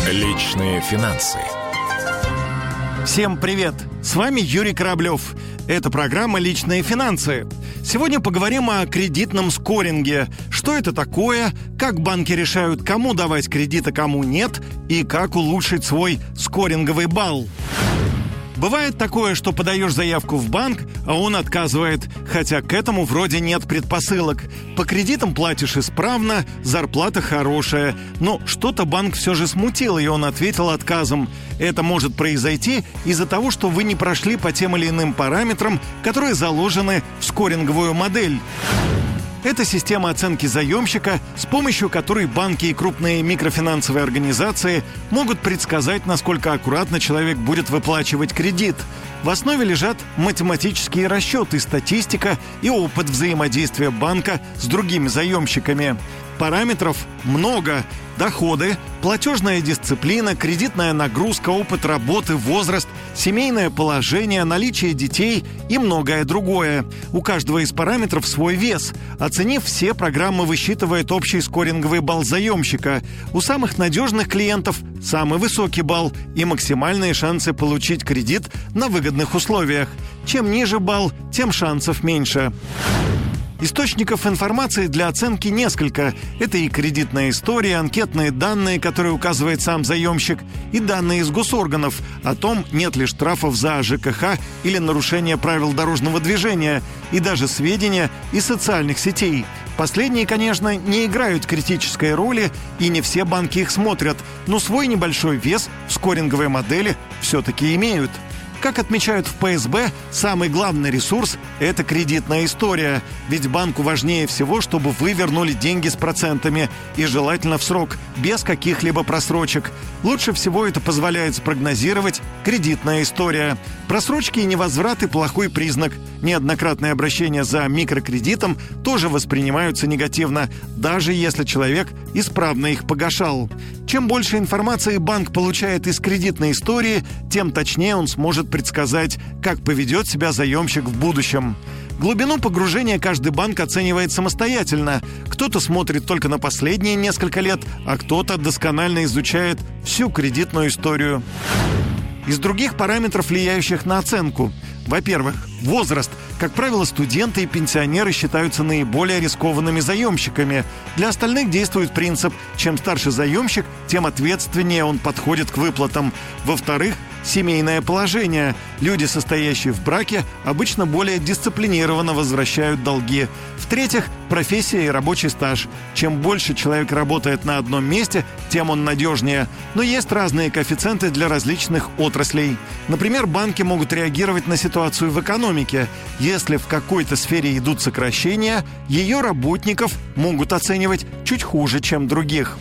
Личные финансы. Всем привет! С вами Юрий Кораблев. Это программа «Личные финансы». Сегодня поговорим о кредитном скоринге. Что это такое, как банки решают, кому давать кредит, а кому нет, и как улучшить свой скоринговый балл. Бывает такое, что подаешь заявку в банк, а он отказывает, хотя к этому вроде нет предпосылок. По кредитам платишь исправно, зарплата хорошая, но что-то банк все же смутил, и он ответил отказом. Это может произойти из-за того, что вы не прошли по тем или иным параметрам, которые заложены в скоринговую модель. Это система оценки заемщика, с помощью которой банки и крупные микрофинансовые организации могут предсказать, насколько аккуратно человек будет выплачивать кредит. В основе лежат математические расчеты, статистика и опыт взаимодействия банка с другими заемщиками. Параметров много. Доходы, платежная дисциплина, кредитная нагрузка, опыт работы, возраст, семейное положение, наличие детей и многое другое. У каждого из параметров свой вес. Оценив все, программа высчитывает общий скоринговый балл заемщика. У самых надежных клиентов самый высокий балл и максимальные шансы получить кредит на выгодных условиях. Чем ниже балл, тем шансов меньше. Источников информации для оценки несколько. Это и кредитная история, анкетные данные, которые указывает сам заемщик, и данные из госорганов о том, нет ли штрафов за ЖКХ или нарушение правил дорожного движения, и даже сведения из социальных сетей. Последние, конечно, не играют критической роли, и не все банки их смотрят, но свой небольшой вес в скоринговой модели все-таки имеют. Как отмечают в ПСБ, самый главный ресурс – это кредитная история. Ведь банку важнее всего, чтобы вы вернули деньги с процентами, и желательно в срок, без каких-либо просрочек. Лучше всего это позволяет спрогнозировать кредитная история. Просрочки и невозвраты – плохой признак. Неоднократные обращения за микрокредитом тоже воспринимаются негативно, даже если человек исправно их погашал. Чем больше информации банк получает из кредитной истории, тем точнее он сможет предсказать, как поведет себя заемщик в будущем. Глубину погружения каждый банк оценивает самостоятельно. Кто-то смотрит только на последние несколько лет, а кто-то досконально изучает всю кредитную историю. Из других параметров, влияющих на оценку. Во-первых, возраст. Как правило, студенты и пенсионеры считаются наиболее рискованными заемщиками. Для остальных действует принцип: чем старше заемщик, тем ответственнее он подходит к выплатам. Во-вторых, семейное положение. Люди, состоящие в браке, обычно более дисциплинированно возвращают долги. В-третьих, профессия и рабочий стаж. Чем больше человек работает на одном месте, тем он надежнее. Но есть разные коэффициенты для различных отраслей. Например, банки могут реагировать на ситуацию в экономике. Если в какой-то сфере идут сокращения, ее работников могут оценивать чуть хуже, чем других.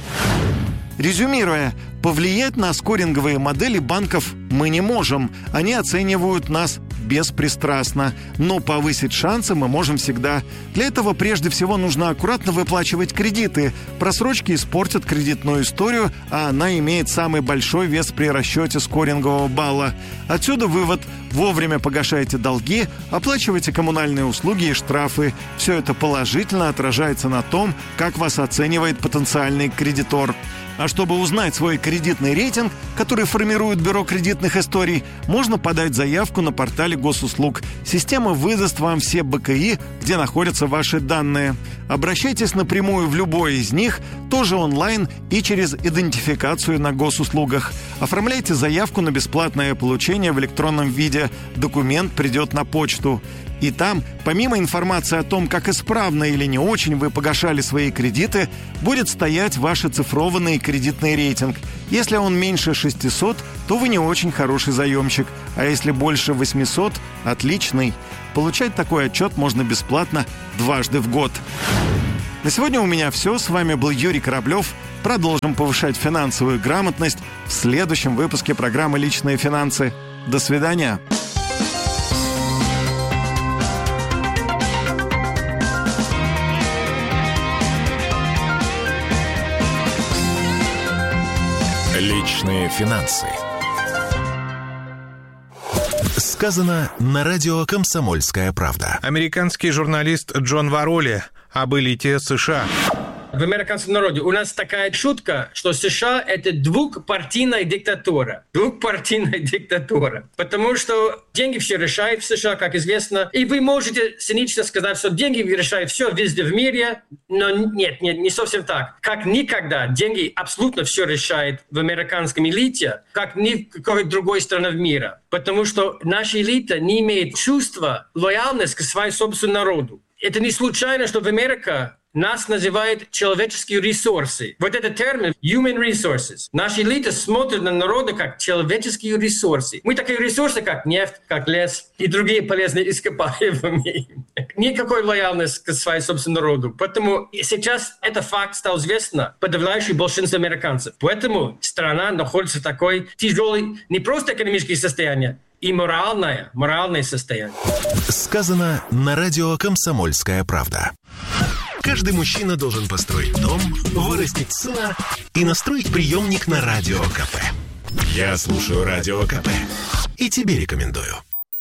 Резюмируя, повлиять на скоринговые модели банков мы не можем. Они оценивают нас беспристрастно. Но повысить шансы мы можем всегда. Для этого прежде всего нужно аккуратно выплачивать кредиты. Просрочки испортят кредитную историю, а она имеет самый большой вес при расчете скорингового балла. Отсюда вывод: вовремя погашайте долги, оплачивайте коммунальные услуги и штрафы. Все это положительно отражается на том, как вас оценивает потенциальный кредитор. А чтобы узнать свой кредитный рейтинг, который формирует Бюро кредитных историй, можно подать заявку на портале госуслуг. Система выдаст вам все БКИ, где находятся ваши данные. Обращайтесь напрямую в любой из них, тоже онлайн и через идентификацию на госуслугах. Оформляйте заявку на бесплатное получение в электронном виде. Документ придет на почту. И там, помимо информации о том, как исправно или не очень вы погашали свои кредиты, будет стоять ваш оцифрованный кредитный рейтинг. Если он меньше 600, то вы не очень хороший заемщик, а если больше 800 – отличный. Получать такой отчет можно бесплатно дважды в год. На сегодня у меня все. С вами был Юрий Кораблев. Продолжим повышать финансовую грамотность в следующем выпуске программы «Личные финансы». До свидания. Личные финансы. Сказано на радио «Комсомольская правда». Американский журналист Джон Вароли об элите США. в американском народе у нас такая шутка, что США — это двухпартийная диктатура. Двухпартийная диктатура. Потому что деньги все решают в США, как известно. И вы можете цинично сказать, что деньги решают все везде в мире. Но нет, не совсем так. Как никогда деньги абсолютно все решают в американском элите, как ни в какой другой стране в мире. Потому что наша элита не имеет чувства лояльности к своему собственному народу. Это не случайно, что в Америке нас называют человеческие ресурсы. Вот этот термин human resources. Наша элита смотрит на народы как человеческие ресурсы. Мы такие ресурсы, как нефть, как лес и другие полезные ископаемые. Никакой лояльности к своему собственному народу. Поэтому сейчас этот факт стал известен подавляющему большинству американцев. Поэтому страна находится в такой тяжелой, не просто экономическое состояние, и моральное состояние. Сказано на радио «Комсомольская правда». Каждый мужчина должен построить дом, вырастить сына и настроить приемник на Радио КП. Я слушаю Радио КП и тебе рекомендую.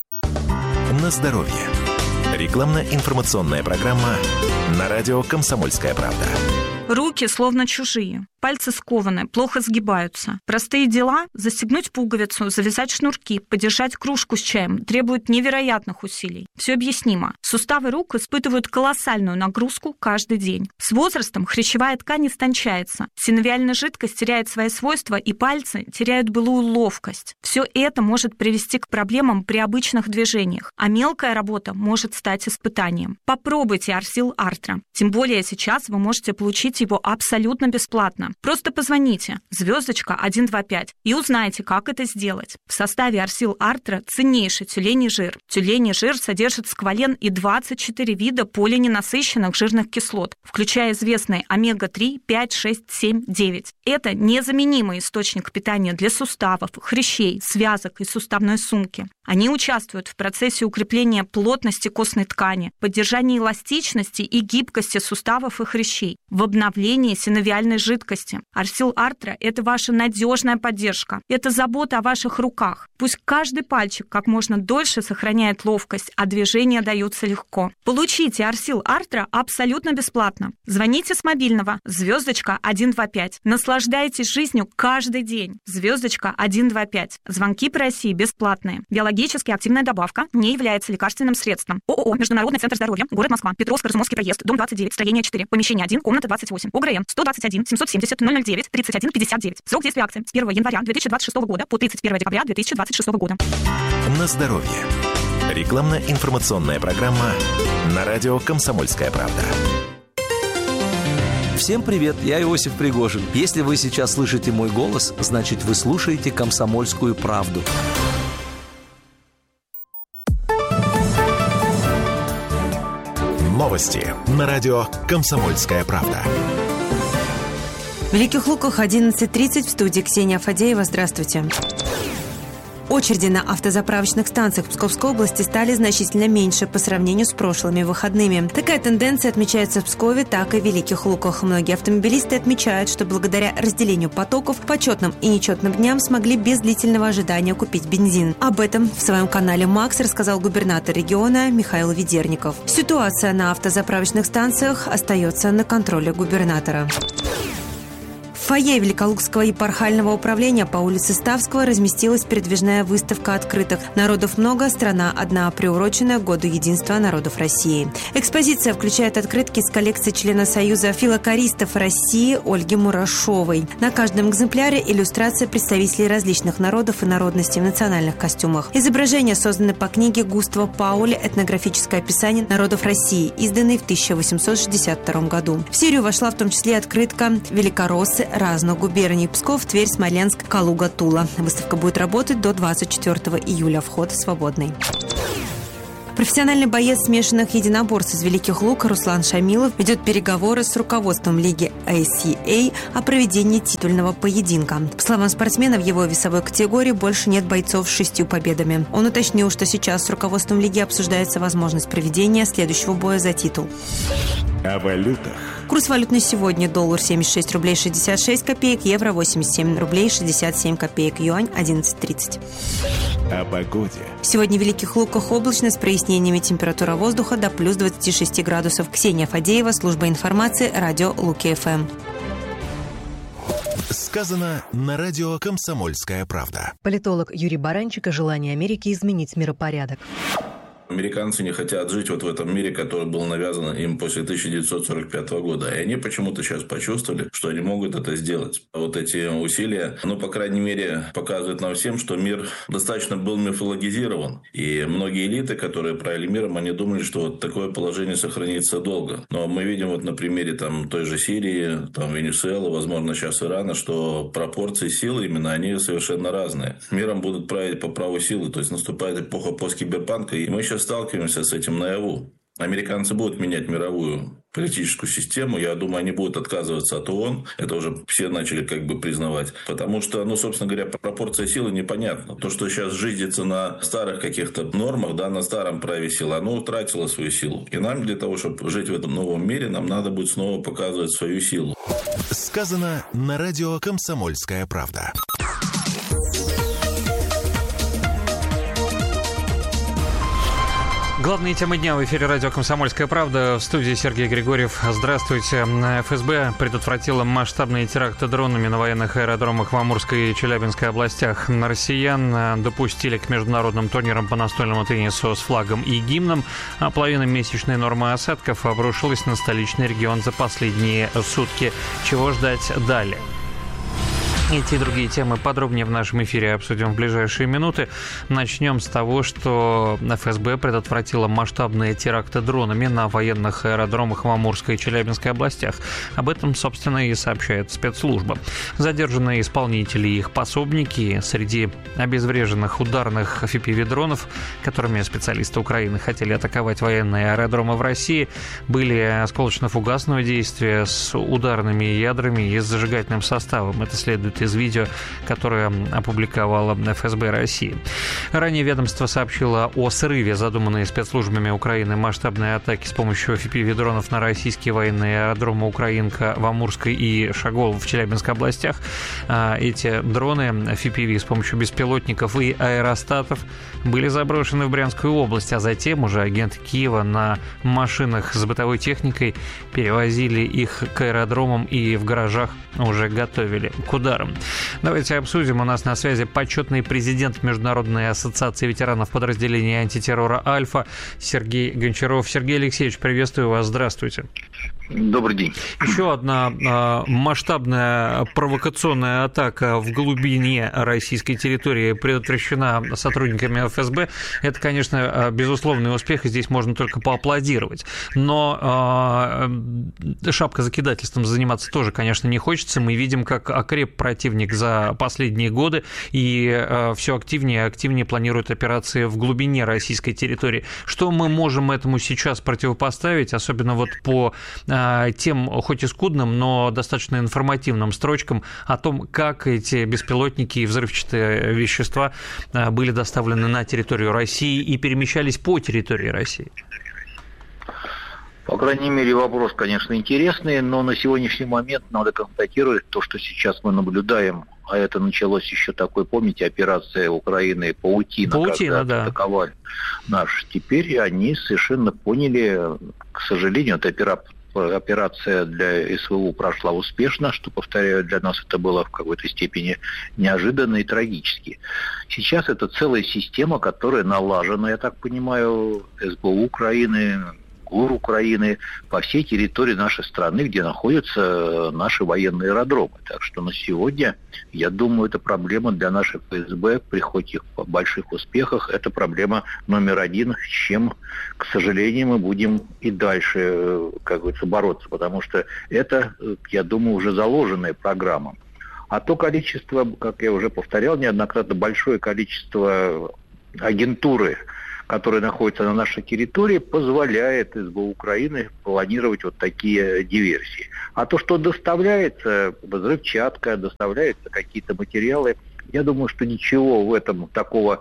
На здоровье. Рекламно-информационная программа на радио «Комсомольская правда». Руки словно чужие, пальцы скованы, плохо сгибаются. Простые дела – застегнуть пуговицу, завязать шнурки, подержать кружку с чаем – требуют невероятных усилий. Все объяснимо. Суставы рук испытывают колоссальную нагрузку каждый день. С возрастом хрящевая ткань истончается, синовиальная жидкость теряет свои свойства, и пальцы теряют былую ловкость. Все это может привести к проблемам при обычных движениях, а мелкая работа может стать испытанием. Попробуйте Арсил Артра. Тем более сейчас вы можете получить его абсолютно бесплатно. Просто позвоните *125 и узнайте, как это сделать. В составе Арсил Артра ценнейший тюленей жир. Тюленей жир содержит сквален и 24 вида полиненасыщенных жирных кислот, включая известные омега-3, 5, 6, 7, 9. Это незаменимый источник питания для суставов, хрящей, связок и суставной сумки. Они участвуют в процессе укрепления плотности костной ткани, поддержания эластичности и гибкости суставов и хрящей, в обновлении синовиальной жидкости. Арсил Артра – это ваша надежная поддержка. Это забота о ваших руках. Пусть каждый пальчик как можно дольше сохраняет ловкость, а движения даются легко. Получите Арсил Артра абсолютно бесплатно. Звоните с мобильного *125. Наслаждайтесь жизнью каждый день. *125. Звонки по России бесплатные. Биологически активная добавка не является лекарственным средством. ООО «Международный центр здоровья», город Москва, Петровско-Разумовский проезд, дом 29, строение 4, помещение 1, комната 28, ОГРН 121 770 009 31 59. Срок действия акции с 1 января 2026 года по 31 декабря 2026 года. На здоровье. Рекламно-информационная программа на радио «Комсомольская правда». Всем привет, я Иосиф Пригожин. Если вы сейчас слышите мой голос, значит, вы слушаете «Комсомольскую правду». Новости на радио «Комсомольская правда». В Великих Луках 11:30, в студии Ксения Фадеева. Здравствуйте. Очереди на автозаправочных станциях Псковской области стали значительно меньше по сравнению с прошлыми выходными. Такая тенденция отмечается в Пскове, так и в Великих Луках. Многие автомобилисты отмечают, что благодаря разделению потоков по четным и нечетным дням смогли без длительного ожидания купить бензин. Об этом в своем канале «Макс» рассказал губернатор региона Михаил Ведерников. Ситуация на автозаправочных станциях остается на контроле губернатора. В фойе Великолукского епархиального управления по улице Ставского разместилась передвижная выставка открыток «Народов много, страна одна», приуроченная к Году единства народов России. Экспозиция включает открытки с коллекции члена Союза филокористов России Ольги Мурашовой. На каждом экземпляре иллюстрация представителей различных народов и народностей в национальных костюмах. Изображения созданы по книге Густава Пауля «Этнографическое описание народов России», изданной в 1862 году. В серию вошла в том числе открытка «Великороссы разных губерний: Псков, Тверь, Смоленск, Калуга, Тула». Выставка будет работать до 24 июля. Вход свободный. Профессиональный боец смешанных единоборств из Великих Лук Руслан Шамилов ведет переговоры с руководством лиги ACA о проведении титульного поединка. По словам спортсмена, в его весовой категории больше нет бойцов с 6 победами. Он уточнил, что сейчас с руководством лиги обсуждается возможность проведения следующего боя за титул. О валютах. Курс валют на сегодня: доллар 76 рублей 66 копеек, евро 87 рублей 67 копеек, юань 11.30. О погоде. Сегодня в Великих Луках облачно, с прояснениями, температура воздуха до плюс 26 градусов. Ксения Фадеева, служба информации, радио Луки-ФМ. Сказано на радио «Комсомольская правда». Политолог Юрий Баранчик о желании Америки изменить миропорядок. Американцы не хотят жить вот в этом мире, который был навязан им после 1945 года. И они почему-то сейчас почувствовали, что они могут это сделать. Вот эти усилия, по крайней мере, показывают нам всем, что мир достаточно был мифологизирован. И многие элиты, которые правили миром, они думали, что вот такое положение сохранится долго. Но мы видим вот на примере той же Сирии, Венесуэлы, возможно, сейчас Ирана, что пропорции силы именно, они совершенно разные. Миром будут править по праву силы. То есть наступает эпоха посткиберпанка, и мы сейчас сталкиваемся с этим наяву. Американцы будут менять мировую политическую систему. Я думаю, они будут отказываться от ООН. Это уже все начали признавать. Потому что, собственно говоря, пропорция силы непонятна. То, что сейчас жизнится на старых каких-то нормах, на старом праве силы, оно утратило свою силу. И нам для того, чтобы жить в этом новом мире, нам надо будет снова показывать свою силу. Сказано на радио «Комсомольская правда». Главные темы дня в эфире радио «Комсомольская правда». В студии Сергей Григорьев. Здравствуйте. ФСБ предотвратила масштабные теракты дронами на военных аэродромах в Амурской и Челябинской областях. Россиян допустили к международным турнирам по настольному теннису с флагом и гимном, а половина месячной нормы осадков обрушилась на столичный регион за последние сутки. Чего ждать далее? Эти и другие темы подробнее в нашем эфире обсудим в ближайшие минуты. Начнем с того, что ФСБ предотвратила масштабные теракты дронами на военных аэродромах в Амурской и Челябинской областях. Об этом, собственно, и сообщает спецслужба. Задержанные исполнители и их пособники среди обезвреженных ударных FPV-дронов, которыми специалисты Украины хотели атаковать военные аэродромы в России, были осколочно-фугасного действия с ударными ядрами и с зажигательным составом. Это следует из видео, которое опубликовала ФСБ России. Ранее ведомство сообщило о срыве задуманной спецслужбами Украины масштабной атаки с помощью FPV-дронов на российские военные аэродромы «Украинка» в Амурской и Шаголово в Челябинской областях. Эти дроны FPV с помощью беспилотников и аэростатов были заброшены в Брянскую область, а затем уже агенты Киева на машинах с бытовой техникой перевозили их к аэродромам и в гаражах уже готовили к ударам. Давайте обсудим. У нас на связи почетный президент Международной ассоциации ветеранов подразделения антитеррора «Альфа» Сергей Гончаров. Сергей Алексеевич, приветствую вас. Здравствуйте. Добрый день. Еще одна масштабная провокационная атака в глубине российской территории предотвращена сотрудниками ФСБ. Это, конечно, безусловный успех, и здесь можно только поаплодировать. Но шапкозакидательством заниматься тоже, конечно, не хочется. Мы видим, как окреп противник за последние годы, и все активнее и активнее планирует операции в глубине российской территории. Что мы можем этому сейчас противопоставить, особенно вот по тем, хоть и скудным, но достаточно информативным строчкам о том, как эти беспилотники и взрывчатые вещества были доставлены на территорию России и перемещались по территории России? По крайней мере, вопрос, конечно, интересный, но на сегодняшний момент надо констатировать то, что сейчас мы наблюдаем, а это началось еще такой, помните, операция Украины «Паутина», когда атаковали наш. Теперь они совершенно поняли, к сожалению, эта операция для СВУ прошла успешно, что, повторяю, для нас это было в какой-то степени неожиданно и трагически. Сейчас это целая система, которая налажена, я так понимаю, СБУ Украины, ГУР Украины по всей территории нашей страны, где находятся наши военные аэродромы. Так что на сегодня, я думаю, это проблема для нашей ФСБ при хоть их больших успехах. Это проблема номер один, с чем, к сожалению, мы будем и дальше, как говорится, бороться. Потому что это, я думаю, уже заложенная программа. А то количество, как я уже повторял неоднократно, большое количество агентуры, которые находятся на нашей территории, позволяет СБУ Украины планировать вот такие диверсии. А то, что доставляется взрывчатка, доставляются какие-то материалы Я думаю, что ничего в этом такого,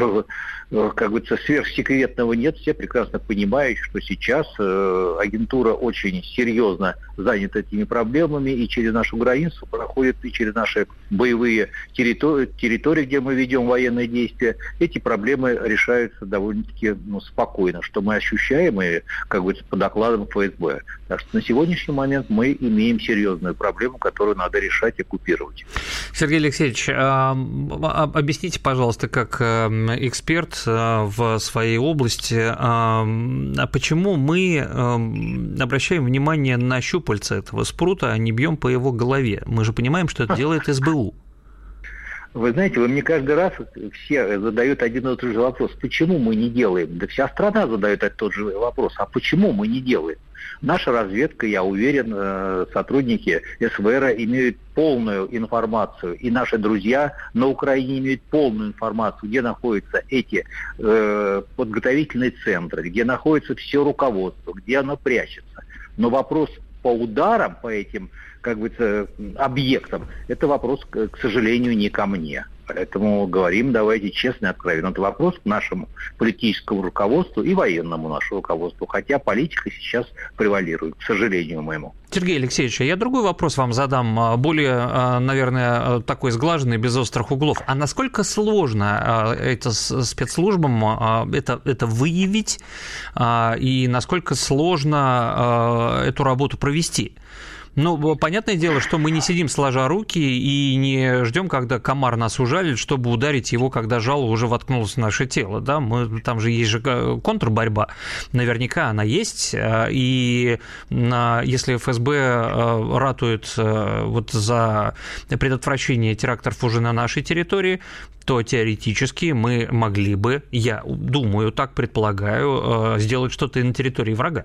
как говорится, сверхсекретного нет. Все прекрасно понимают, что сейчас агентура очень серьезно занята этими проблемами, и через нашу границу проходит, и через наши боевые территории, где мы ведем военные действия, эти проблемы решаются довольно-таки спокойно, что мы ощущаем и, как говорится, по докладам ФСБ. Так что на сегодняшний момент мы имеем серьезную проблему, которую надо решать и купировать. Сергей Алексеевич, объясните, пожалуйста, как эксперт в своей области, почему мы обращаем внимание на щупальца этого спрута, а не бьем по его голове? Мы же понимаем, что это делает СБУ. Вы знаете, мне каждый раз все задают один и тот же вопрос. Почему мы не делаем? Да вся страна задает тот же вопрос. А почему мы не делаем? Наша разведка, я уверен, сотрудники СВР имеют полную информацию, и наши друзья на Украине имеют полную информацию, где находятся эти подготовительные центры, где находится все руководство, где оно прячется. Но вопрос по ударам, по этим, как бы, объектам, это вопрос, к сожалению, не ко мне. Поэтому говорим, давайте честно и откровенно. Это вопрос к нашему политическому руководству и военному нашему руководству. Хотя политика сейчас превалирует, к сожалению моему. Сергей Алексеевич, я другой вопрос вам задам, более, наверное, такой сглаженный, без острых углов. А насколько сложно это спецслужбам это выявить, и насколько сложно эту работу провести? Ну, понятное дело, что мы не сидим сложа руки и не ждем, когда комар нас ужалит, чтобы ударить его, когда жало уже воткнулось в наше тело. Да? Там же есть же контрборьба, наверняка она есть. И если ФСБ ратует вот за предотвращение терактов уже на нашей территории, то теоретически мы могли бы, я думаю, так предполагаю, сделать что-то и на территории врага.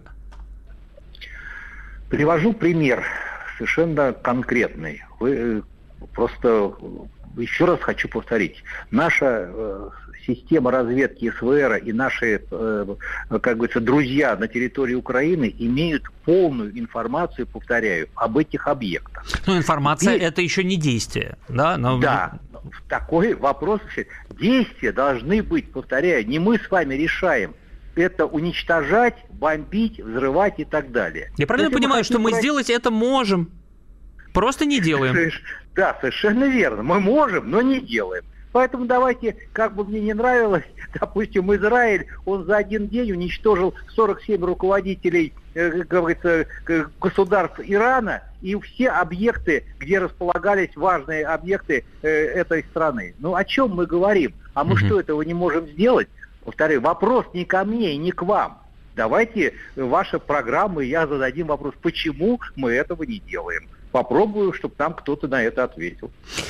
Привожу пример совершенно конкретный. Вы просто еще раз хочу повторить. Наша система разведки СВР и наши, как говорится, друзья на территории Украины имеют полную информацию, повторяю, об этих объектах. Ну, информация – это еще не действие, да? Да. Такой вопрос. Действия должны быть, повторяю, не мы с вами решаем. Это уничтожать, бомбить, взрывать и так далее. Я правильно понимаю, что мы сделать это можем, просто не делаем? Да, совершенно верно. Мы можем, но не делаем. Поэтому давайте, как бы мне не нравилось, допустим, Израиль, он за один день уничтожил 47 руководителей, как говорится, государств Ирана и все объекты, где располагались важные объекты этой страны. Ну, о чем мы говорим? А мы что, этого не можем сделать? Повторяю, вопрос не ко мне и не к вам. Давайте ваши программы, я зададим вопрос, почему мы этого не делаем. Попробую, чтобы там кто-то на это ответил.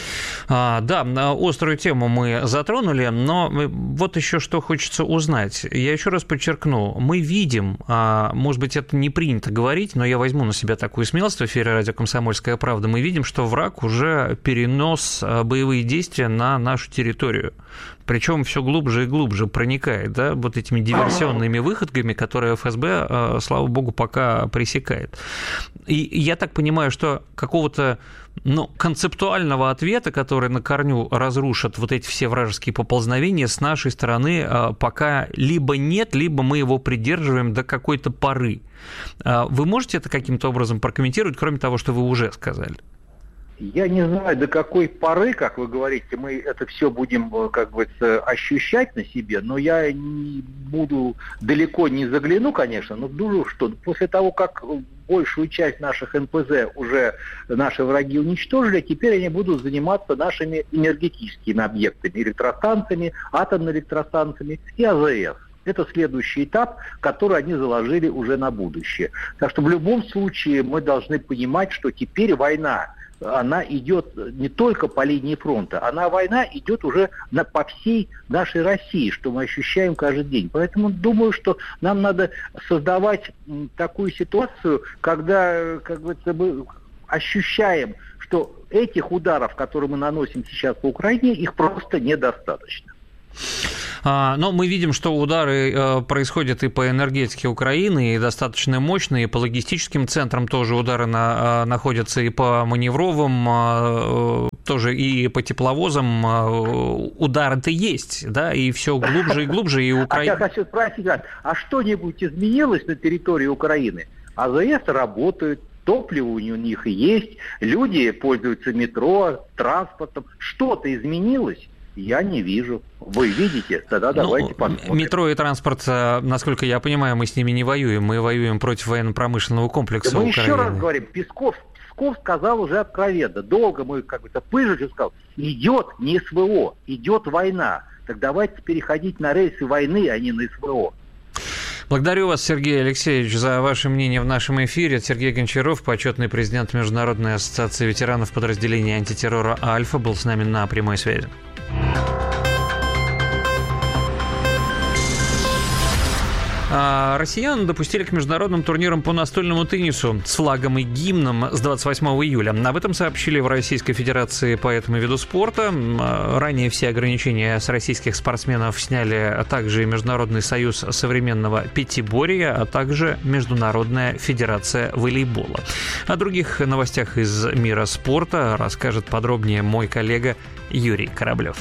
Да, острую тему мы затронули, но вот еще что хочется узнать. Я еще раз подчеркну, мы видим, может быть, это не принято говорить, но я возьму на себя такую смелость в эфире радио «Комсомольская правда», мы видим, что враг уже перенес боевые действия на нашу территорию. Причем все глубже и глубже проникает, да, вот этими диверсионными выходками, которые ФСБ, слава богу, пока пресекает. И я так понимаю, что какого-то концептуального ответа, который на корню разрушит вот эти все вражеские поползновения, с нашей стороны пока либо нет, либо мы его придерживаем до какой-то поры. Вы можете это каким-то образом прокомментировать, кроме того, что вы уже сказали? Я не знаю, до какой поры, как вы говорите, мы это все будем, как бы, ощущать на себе, но я не буду, далеко не загляну, конечно, но думаю, что после того, как большую часть наших НПЗ уже наши враги уничтожили, теперь они будут заниматься нашими энергетическими объектами, электростанциями, атомными электростанциями и АЗС. Это следующий этап, который они заложили уже на будущее. Так что в любом случае мы должны понимать, что теперь война, она идет не только по линии фронта, война идет уже по всей нашей России, что мы ощущаем каждый день. Поэтому думаю, что нам надо создавать такую ситуацию, когда, как говорится, мы ощущаем, что этих ударов, которые мы наносим сейчас по Украине, их просто недостаточно. Но мы видим, что удары происходят и по энергетике Украины, и достаточно мощные, и по логистическим центрам тоже удары находятся, и по маневровым, тоже и по тепловозам удары-то есть, да, и все глубже и глубже, и Украина... Я хочу спросить вас, а что-нибудь изменилось на территории Украины? АЗС работают, топливо у них есть, люди пользуются метро, транспортом. Что-то изменилось? Я не вижу. Вы видите? Тогда давайте посмотрим. Метро и транспорт, насколько я понимаю, мы с ними не воюем. Мы воюем против военно-промышленного комплекса мы Украины. Еще раз говорим, Песков сказал уже откровенно. Долго мы Пыжич сказал, идет не СВО, идет война. Так давайте переходить на рельсы войны, а не на СВО. Благодарю вас, Сергей Алексеевич, за ваше мнение в нашем эфире. Сергей Гончаров, почетный президент Международной ассоциации ветеранов подразделения антитеррора «Альфа», был с нами на прямой связи. Россиян допустили к международным турнирам по настольному теннису с флагом и гимном с 28 июля. Об этом сообщили в Российской Федерации по этому виду спорта. Ранее все ограничения с российских спортсменов сняли также Международный союз современного пятиборья, а также Международная федерация волейбола. О других новостях из мира спорта расскажет подробнее мой коллега Юрий Кораблев.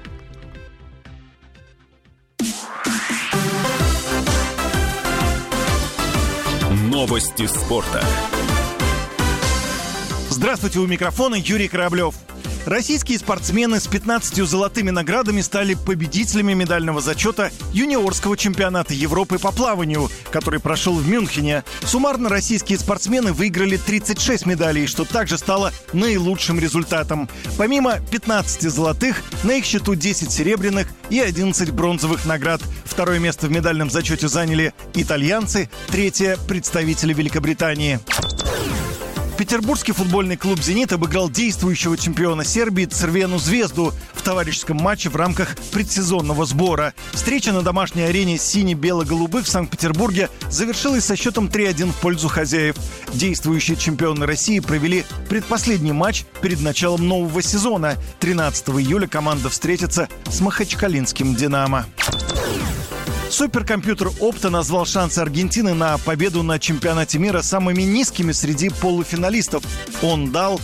Новости спорта. Здравствуйте, у микрофона Юрий Кораблев. Российские спортсмены с 15 золотыми наградами стали победителями медального зачета юниорского чемпионата Европы по плаванию, который прошел в Мюнхене. Суммарно российские спортсмены выиграли 36 медалей, что также стало наилучшим результатом. Помимо 15 золотых, на их счету 10 серебряных и 11 бронзовых наград. Второе место в медальном зачете заняли итальянцы, третье – представители Великобритании. Петербургский футбольный клуб «Зенит» обыграл действующего чемпиона Сербии Црвену Звезду в товарищеском матче в рамках предсезонного сбора. Встреча на домашней арене сине-бело-голубых в Санкт-Петербурге завершилась со счетом 3-1 в пользу хозяев. Действующие чемпионы России провели предпоследний матч перед началом нового сезона. 13 июля команда встретится с махачкалинским «Динамо». Суперкомпьютер Opta назвал шансы Аргентины на победу на чемпионате мира самыми низкими среди полуфиналистов. Он дал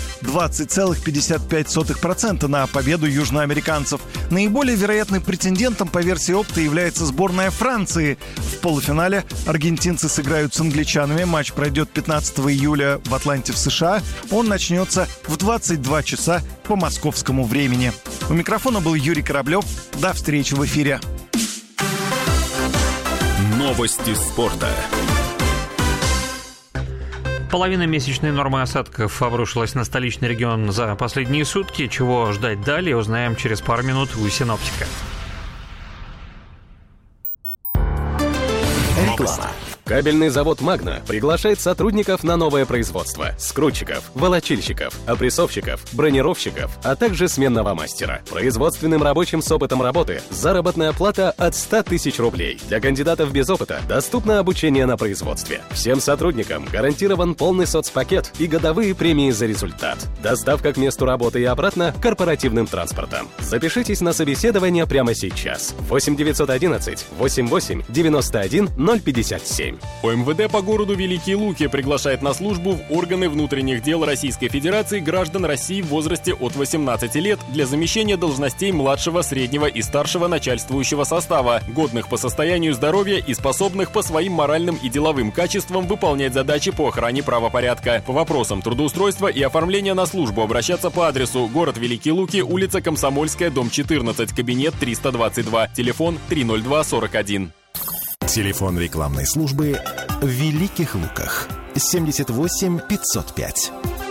20,55% на победу южноамериканцев. Наиболее вероятным претендентом по версии Opta является сборная Франции. В полуфинале аргентинцы сыграют с англичанами. Матч пройдет 15 июля в Атланте в США. Он начнется в 22 часа по московскому времени. У микрофона был Юрий Кораблев. До встречи в эфире. Новости спорта. Половина месячной нормы осадков обрушилась на столичный регион за последние сутки. Чего ждать далее, узнаем через пару минут у синоптика. Реклама. Кабельный завод «Магна» приглашает сотрудников на новое производство: скрутчиков, волочильщиков, опрессовщиков, бронировщиков, а также сменного мастера. Производственным рабочим с опытом работы заработная плата от 100 тысяч рублей. Для кандидатов без опыта доступно обучение на производстве. Всем сотрудникам гарантирован полный соцпакет и годовые премии за результат. Доставка к месту работы и обратно корпоративным транспортом. Запишитесь на собеседование прямо сейчас. 8 911 88 91 057. ОМВД по городу Великие Луки приглашает на службу в органы внутренних дел Российской Федерации граждан России в возрасте от 18 лет для замещения должностей младшего, среднего и старшего начальствующего состава, годных по состоянию здоровья и способных по своим моральным и деловым качествам выполнять задачи по охране правопорядка. По вопросам трудоустройства и оформления на службу обращаться по адресу: город Великие Луки, улица Комсомольская, дом 14, кабинет 322, телефон 30241. Телефон рекламной службы в Великих Луках 78 505.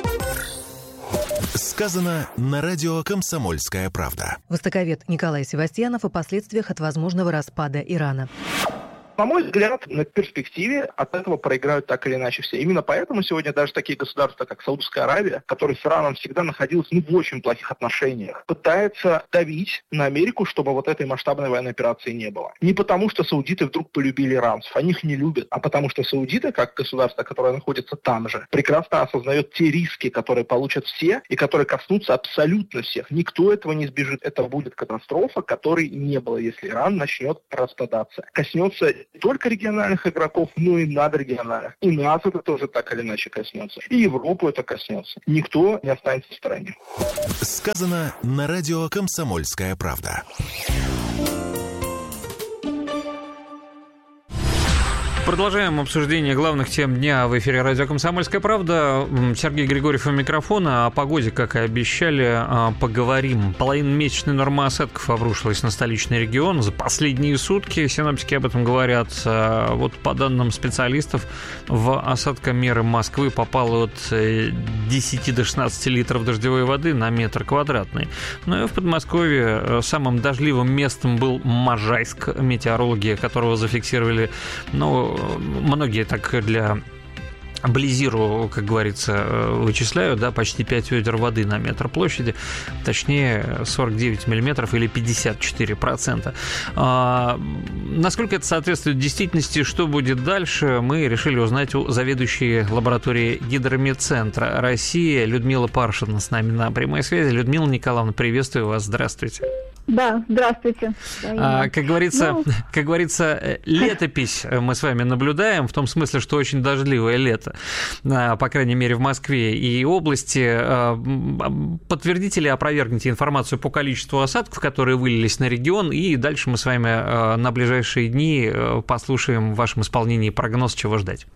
Сказано на радио «Комсомольская правда». Востоковед Николай Севастьянов о последствиях от возможного распада Ирана. На мой взгляд, на перспективе от этого проиграют так или иначе все. Именно поэтому сегодня даже такие государства, как Саудовская Аравия, которая с Ираном всегда находилась в очень плохих отношениях, пытается давить на Америку, чтобы вот этой масштабной военной операции не было. Не потому, что саудиты вдруг полюбили иранцев, они их не любят, а потому что саудиты, как государство, которое находится там же, прекрасно осознает те риски, которые получат все и которые коснутся абсолютно всех. Никто этого не избежит. Это будет катастрофа, которой не было, если Иран начнет распадаться. Коснется не только региональных игроков, но и надрегиональных. И нас это тоже так или иначе коснется. И Европу это коснется. Никто не останется в стороне. Сказано на радио «Комсомольская правда». Продолжаем обсуждение главных тем дня в эфире радио «Комсомольская правда». Сергей Григорьев у микрофона. О погоде, как и обещали, поговорим. Половиномесячная норма осадков обрушилась на столичный регион за последние сутки. Синоптики об этом говорят. Вот по данным специалистов, в осадкомеры Москвы попало от 10 до 16 литров дождевой воды на метр квадратный. Ну и в Подмосковье самым дождливым местом был Можайск, метеорологи которого зафиксировали, многие так для Близиру, как говорится, вычисляют, да, почти 5 ведер воды на метр площади, точнее 49 миллиметров или 54%. Насколько это соответствует действительности, что будет дальше, мы решили узнать у заведующей лаборатории Гидрометцентра России Людмилы Паршина с нами на прямой связи. Людмила Николаевна, приветствую вас, здравствуйте. Да, здравствуйте. Как говорится, летопись мы с вами наблюдаем, в том смысле, что очень дождливое лето, по крайней мере, в Москве и области. Подтвердите или опровергните информацию по количеству осадков, которые вылились на регион, и дальше мы с вами на ближайшие дни послушаем в вашем исполнении прогноз, чего ждать.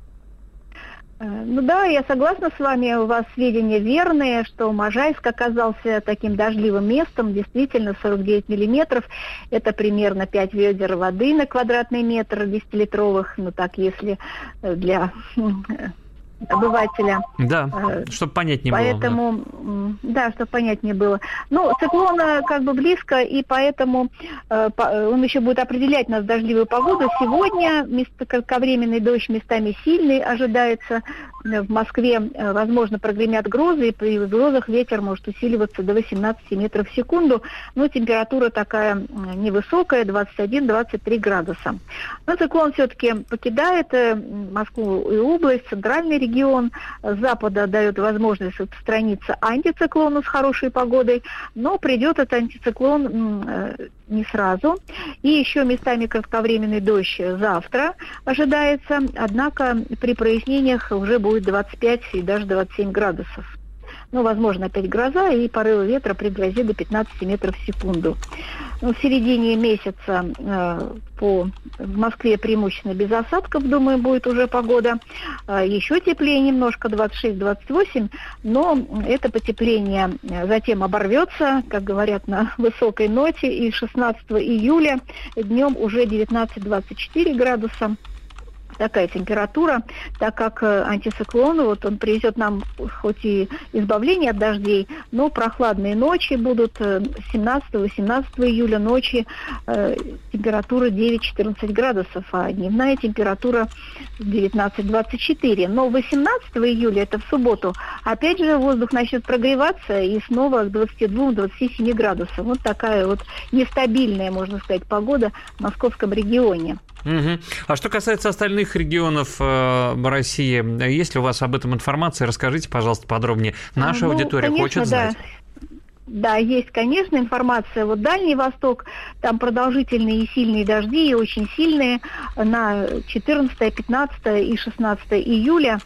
Ну да, я согласна с вами, у вас сведения верные, что Можайск оказался таким дождливым местом, действительно 49 миллиметров, это примерно 5 ведер воды на квадратный метр 10-литровых, ну так, если для обывателя. Да, чтобы понятнее было. Поэтому, да, чтобы понятнее было. Ну, циклон как бы близко, и поэтому он еще будет определять нас дождливую погоду. Сегодня кратковременный дождь, местами сильный ожидается. В Москве, возможно, прогремят грозы, и при грозах ветер может усиливаться до 18 метров в секунду. Но температура такая невысокая, 21-23 градуса. Но циклон все-таки покидает Москву и область, центральный регион. С запада дает возможность отстраниться антициклону с хорошей погодой, но придет этот антициклон не сразу. И еще местами кратковременный дождь завтра ожидается, однако при прояснениях уже будет 25 и даже 27 градусов. Ну, возможно, опять гроза и порывы ветра при грозе до 15 метров в секунду. Ну, в середине месяца в Москве преимущественно без осадков, думаю, будет уже погода. Еще теплее немножко, 26-28, но это потепление затем оборвется, как говорят, на высокой ноте, и 16 июля днем уже 19-24 градуса. Такая температура, так как антициклон, вот он привезет нам хоть и избавление от дождей, но прохладные ночи будут 17-18 июля ночи, температура 9-14 градусов, а дневная температура 19-24. Но 18 июля, это в субботу, опять же воздух начнет прогреваться и снова к 22-27 градусам. Вот такая вот нестабильная, можно сказать, погода в московском регионе. Угу. А что касается остальных регионов России, есть ли у вас об этом информация? Расскажите, пожалуйста, подробнее. Наша аудитория конечно, хочет знать. Да, есть, конечно, информация. Вот Дальний Восток, там продолжительные и сильные дожди, и очень сильные, на 14, 15 и 16 июля.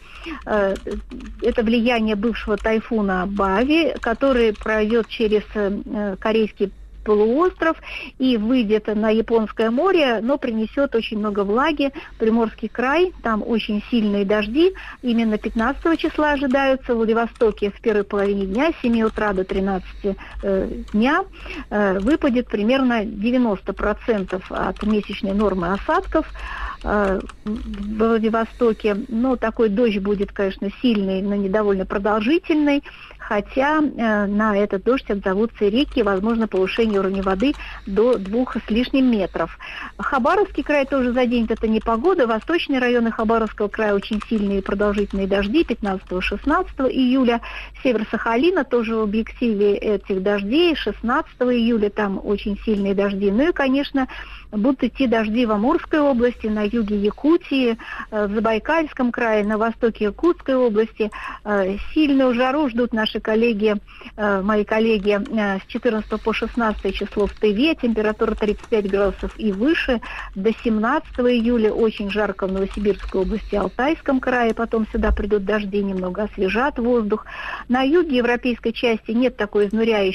Это влияние бывшего тайфуна Бави, который пройдет через Корейский полуостров и выйдет на Японское море, но принесет очень много влаги. Приморский край, там очень сильные дожди. Именно 15 числа ожидаются. В Владивостоке в первой половине дня, с 7 утра до 13 дня, выпадет примерно 90% от месячной нормы осадков в Владивостоке. Но такой дождь будет, конечно, сильный, но не довольно продолжительный. Хотя на этот дождь отзовутся реки, возможно, повышение уровня воды до 2 с лишним метров. Хабаровский край тоже заденет эта непогода. Восточные районы Хабаровского края очень сильные и продолжительные дожди 15-16 июля. Север Сахалина тоже в объективе этих дождей 16 июля там очень сильные дожди. Ну и, конечно, будут идти дожди в Амурской области, на юге Якутии, в Забайкальском крае, на востоке Иркутской области. Сильную жару ждут наши коллеги, мои коллеги, с 14 по 16 число в Тыве. Температура 35 градусов и выше. До 17 июля очень жарко в Новосибирской области, Алтайском крае. Потом сюда придут дожди, немного освежат воздух. На юге европейской части нет такой изнуряющей